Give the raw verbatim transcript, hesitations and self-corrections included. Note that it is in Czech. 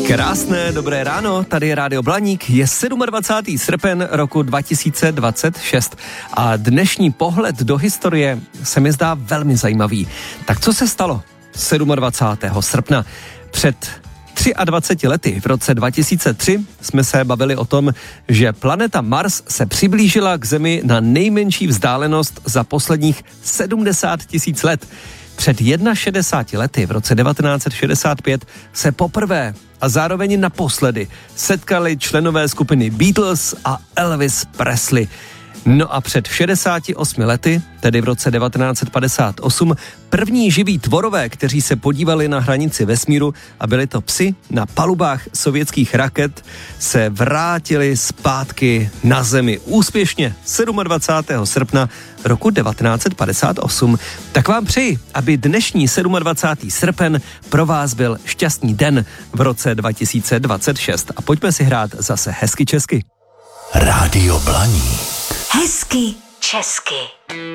Krásné, dobré ráno, tady je Rádio Blaník, je dvacátého sedmého srpen roku dva tisíce dvacet šest a dnešní pohled do historie se mi zdá velmi zajímavý. Tak co se stalo dvacátého sedmého srpna? Před dvaceti třemi lety, v roce dva tisíce tři, jsme se bavili o tom, že planeta Mars se přiblížila k Zemi na nejmenší vzdálenost za posledních sedmdesát tisíc let. Před šedesáti jedna lety, v roce devatenáct set šedesát pět, se poprvé a zároveň naposledy setkali členové skupiny Beatles a Elvis Presley. No a před šedesáti osmi lety, tedy v roce devatenáct set padesát osm, první živí tvorové, kteří se podívali na hranici vesmíru, a byli to psi na palubách sovětských raket, se vrátili zpátky na Zemi úspěšně dvacátého sedmého srpna roku devatenáct set padesát osm. Tak vám přeji, aby dnešní dvacátého sedmého srpen pro vás byl šťastný den v roce dva tisíce dvacet šest. A pojďme si hrát zase hezky česky. Rádio Blaník. Hezky česky.